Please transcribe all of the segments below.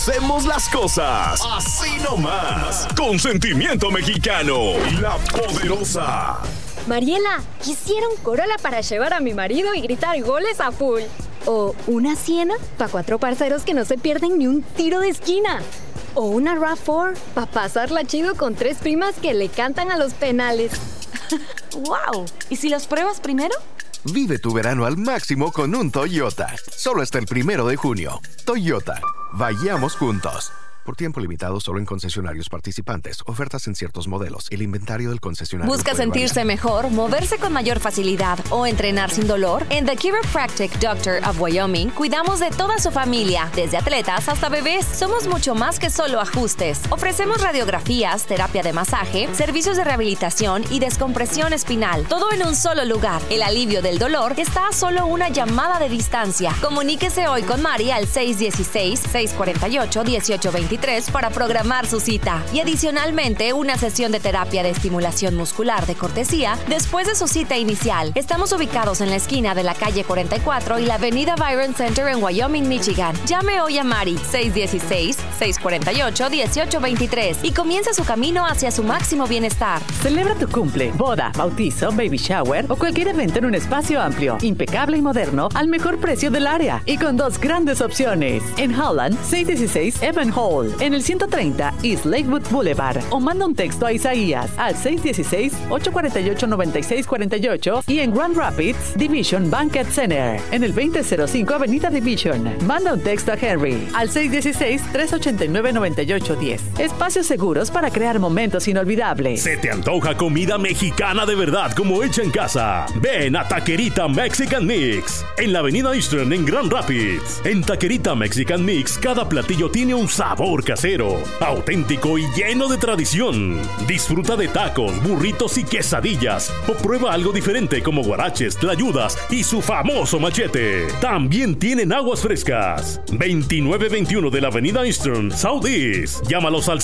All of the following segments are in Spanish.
Hacemos las cosas así nomás, con sentimiento mexicano y La Poderosa. Mariela, quisiera un Corolla para llevar a mi marido y gritar goles a full. O una Siena para 4 parceros que no se pierden ni un tiro de esquina. O una RAV4 para pasarla chido con 3 primas que le cantan a los penales. ¡Wow! ¿Y si las pruebas primero? Vive tu verano al máximo con un Toyota. Solo hasta el 1 de junio. Toyota. Vayamos juntos. Por tiempo limitado solo en concesionarios participantes. Ofertas en ciertos modelos. El inventario del concesionario. ¿Busca sentirse mejor, moverse con mayor facilidad o entrenar sin dolor? En The Chiropractic Doctor of Wyoming cuidamos de toda su familia, desde atletas hasta bebés. Somos mucho más que solo ajustes. Ofrecemos radiografías, terapia de masaje, servicios de rehabilitación y descompresión espinal. Todo en un solo lugar. El alivio del dolor está a solo una llamada de distancia. Comuníquese hoy con Mari al 616-648-1823 para programar su cita. Y adicionalmente, una sesión de terapia de estimulación muscular de cortesía después de su cita inicial. Estamos ubicados en la esquina de la calle 44 y la avenida Byron Center en Wyoming, Michigan. Llame hoy a Mari, 616-648-1823 y comienza su camino hacia su máximo bienestar. Celebra tu cumple, boda, bautizo, baby shower o cualquier evento en un espacio amplio, impecable y moderno al mejor precio del área y con 2 grandes opciones. En Holland, 616 Evan Hall, en el 130 East Lakewood Boulevard, o manda un texto a Isaías al 616-848-9648 y en Grand Rapids, Division Banquet Center, en el 2005 Avenida Division. Manda un texto a Henry al 616-389-9810. Espacios seguros para crear momentos inolvidables. ¿Se te antoja comida mexicana de verdad como hecha en casa? Ven a Taquerita Mexican Mix en la avenida Eastern en Grand Rapids. En Taquerita Mexican Mix cada platillo tiene un sabor casero, auténtico y lleno de tradición. Disfruta de tacos, burritos y quesadillas o prueba algo diferente como guaraches, tlayudas y su famoso machete. También tienen aguas frescas. 2921 de la avenida Eastern, Southeast. Llámalos al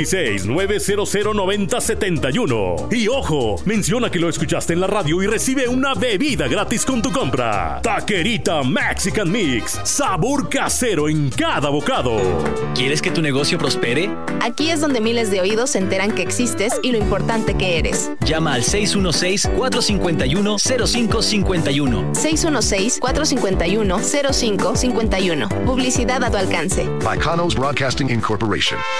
616-900-9071. Y ojo, menciona que lo escuchaste en la radio y recibe una bebida gratis con tu compra. Taquerita Mexican Mix, sabor casero en cada bocado. ¿Quieres que tu negocio prospere? Aquí es donde miles de oídos se enteran que existes y lo importante que eres. Llama al 616-451-0551. 616-451-0551. Publicidad a tu alcance. By Kanos Broadcasting Incorporation.